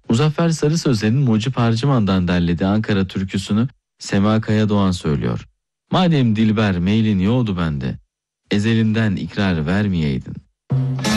Muzaffer Sarı Sözen'in Mucip Harcıman'dan derlediği Ankara türküsünü Sema Kayadoğan söylüyor. Madem dilber meylin yoğdu bende, ezelinden ikrar vermeyeydin.